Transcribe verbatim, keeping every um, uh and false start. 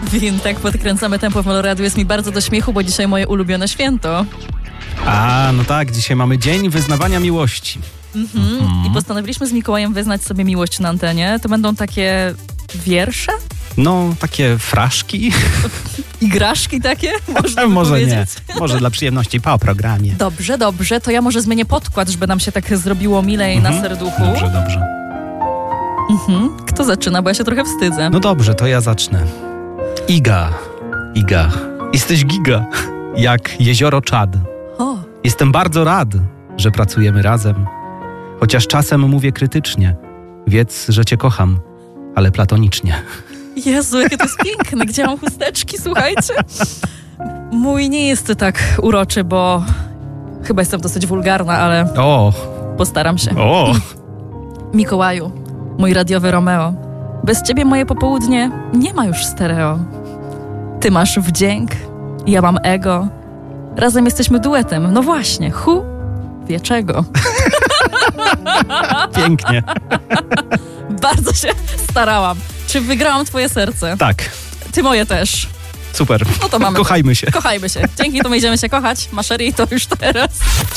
Alvin, tak podkręcamy tempo w Meloradiu. Jest mi bardzo do śmiechu, bo dzisiaj moje ulubione święto. A, no tak, dzisiaj mamy Dzień Wyznawania Miłości. Mhm. Mhm. I postanowiliśmy z Mikołajem wyznać sobie miłość na antenie. To będą takie wiersze? No, takie fraszki. Igraszki takie? Można Może powiedzieć. nie. Może dla przyjemności po programie. Dobrze, dobrze. To ja może zmienię podkład, żeby nam się tak zrobiło milej Mhm. na serduchu. Dobrze, dobrze. Mhm. Kto zaczyna? Bo ja się trochę wstydzę. No dobrze, to ja zacznę. Iga, Iga, jesteś giga, jak jezioro Czad. O. Jestem bardzo rad, że pracujemy razem. Chociaż czasem mówię krytycznie. Wiedz, że cię kocham, ale platonicznie. Jezu, jakie to jest piękne. Gdzie mam chusteczki, słuchajcie? Mój nie jest tak uroczy, bo chyba jestem dosyć wulgarna, ale O, postaram się. o. Mikołaju, mój radiowy Romeo, bez ciebie moje popołudnie nie ma już stereo. Ty masz wdzięk, ja mam ego. Razem jesteśmy duetem. No właśnie, hu wie czego. Pięknie. Bardzo się starałam. Czy wygrałam twoje serce? Tak, Ty moje też. super. No to mamy. Kochajmy się. Kochajmy się. Dzięki, to my idziemy się kochać. Maszerii to już teraz.